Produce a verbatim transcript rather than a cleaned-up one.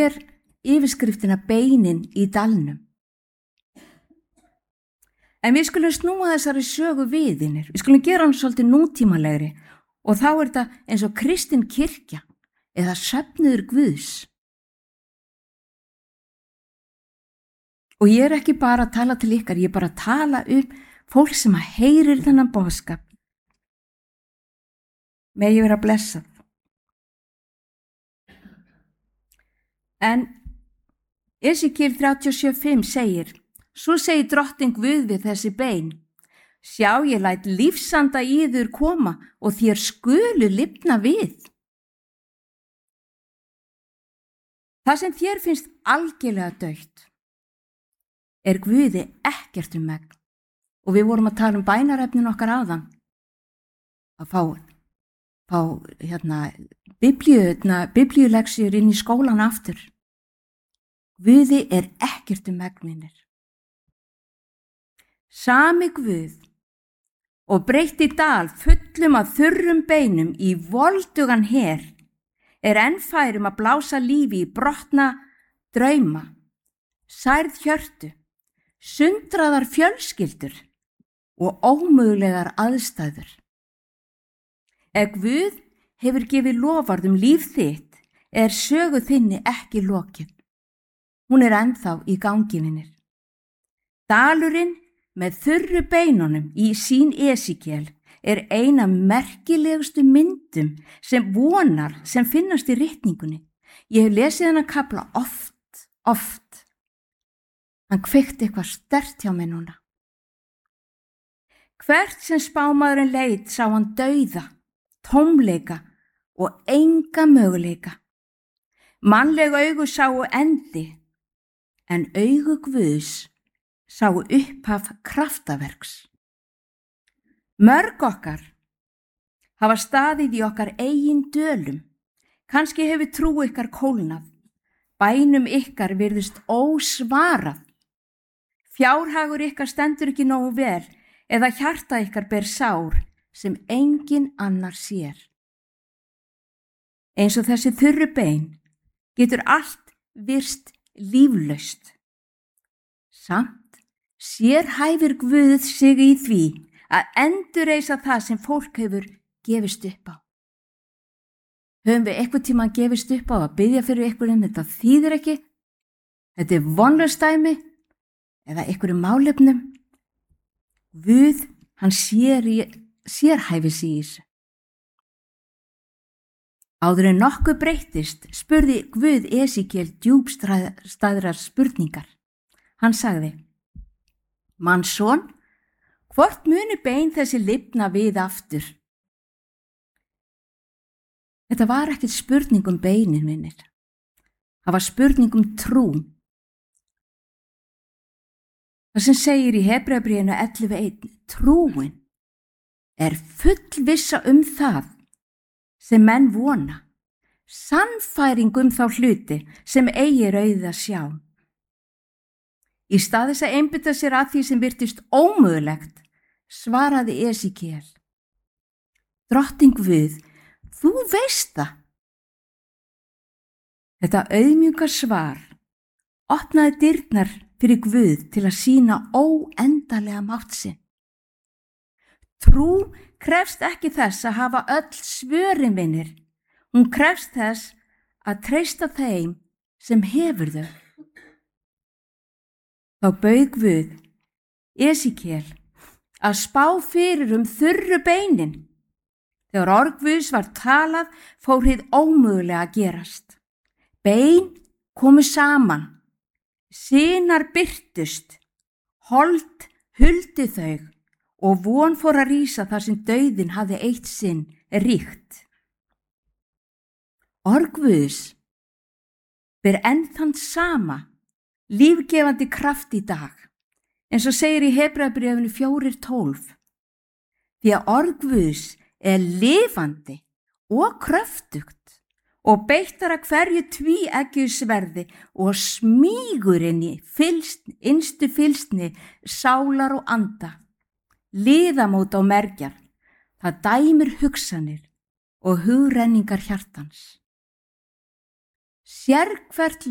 ber yfirskriftina beinin í dalnum. En við skulum snúa þessari sögu við, vinir. Við skulum gera hann svolítið nútímalegri og þá er þetta eins og kristin kirkja eða söfnuður Guðs. Og ég er ekki bara að tala til ykkar, ég er bara að tala um fólk sem að heyrir þennan boðskap. Megi vera blessað. En Esekíel þrjátíu og sjö fimm segir: Svo segir drottinn Guð við þessi bein: Sjá, ég læt lífsanda í yður koma og þér skulu lifna við. Það sem þér finnst algjörlega dautt er Guði ekkert um megn. Og við vorum að tala um bænarefnin okkar áðan. Að fá, fá hérna, biblíuleksjur inn í skólan aftur. Guði er ekkert um megn, vinir. Sami Guð og breytti dal fullum af þurrum beinum í voldugan her er enn fær um að blása lífi í brotna drauma, særð hjörtu, sundraðar fjölskyldur og ómögulegar aðstæður. Ef Guð hefur gefið loforð um líf þitt er sögu þinni ekki lokið. Hún er ennþá í gangi, vinir. Dalurinn með þurru beinunum í sín Esekíel er eina merkilegustu myndum sem vonar sem finnast í ritningunni. Ég hef lesið hennar kafla oft, oft. Hann kveikti eitthvað sterkt hjá mig núna. Hvert sem spámaðurinn leit sá hann dauða, tómleika og enga möguleika. Mannleg augu sáu endi, en augu Guðs sáu upphaf kraftaverks. Mörg okkar hafa staðið í okkar eigin dölum. Kannski hefur trú ykkar kólnað. Bænum ykkar virðist ósvarað. Fjárhagur ykkar stendur ekki nógu vel eða hjarta ykkar ber sár sem engin annar sér. Eins og þessi þurru bein getur allt virst líflaust. Samt sér hæfir Guð sig í því að endurreisa það sem fólk hefur gefist upp á. Höfum við eitthvað tíma að gefist upp á að biðja fyrir einhverjum, þetta þýðir ekki, þetta er vonlaust dæmi eða einhverjum málefnum. Guð, hann sér, í, sér hæfir sig í þessu. Áður en nokkuð breyttist spurði Guð Esekíel djúpstæðrar spurningar. Hann sagði: Mannsson, hvort muni bein þessi lifna við aftur? Þetta var ekkert spurning um beinin, vinir. Það var spurning um trú. Það sem segir í Hebreabréfinu ellefu eitt, trúin er fullvissa um það sem menn vona, sannfæring um þá hluti sem eigi auðið að sjá. Í stað þess að einbeita sér að því sem virtist ómögulegt, svaraði Esekíel: Drottinn Guð, þú veist það. Þetta auðmjúka svar opnaði dyrnar fyrir Guð til að sýna óendanlega mátt sinn. Trú krefst ekki þess að hafa öll svörin, vinir. Hún krefst þess að treysta þeim sem hefur þau. Þá bauð Guð Esekíel að spá fyrir um þurru beinin. Þegar orð Guðs var talað fór hið ómögulega að gerast. Bein komu saman, sinar birtust, hold huldi þau og von fór að rísa þar sem dauðinn hafði eitt sinn ríkt. Orð Guðs ber enn þann sama lífgefandi kraft í dag, eins og segir í Hebreabréfinu fjögur tólf. Því að orð Guðs er lifandi og kröftugt og beittar að hverju tvíeggju sverði og smýgur inn í fylst, innstu fylsni sálar og anda, liðamót og mergjar. Það dæmir hugsanir og hugrenningar hjartans. Sérhvert